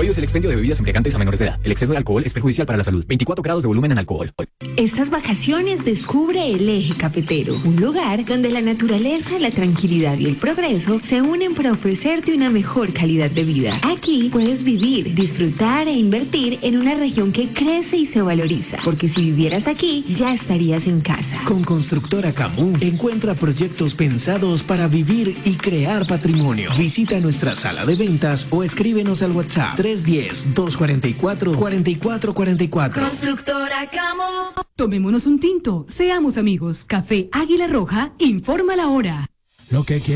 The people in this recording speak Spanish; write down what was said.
Prohíbes el expendio de bebidas embriagantes a menores de edad. El exceso de alcohol es perjudicial para la salud. 24 grados de volumen en alcohol. Estas vacaciones descubre el Eje Cafetero, un lugar donde la naturaleza, la tranquilidad y el progreso se unen para ofrecerte una mejor calidad de vida. Aquí puedes vivir, disfrutar e invertir en una región que crece y se valoriza, porque si vivieras aquí, ya estarías en casa. Con Constructora Camu, encuentra proyectos pensados para vivir y crear patrimonio. Visita nuestra sala de ventas o escríbenos al WhatsApp 310-244-4444. Constructora Camu. Tomémonos un tinto, seamos amigos. Café Águila Roja, informa la hora. Lo que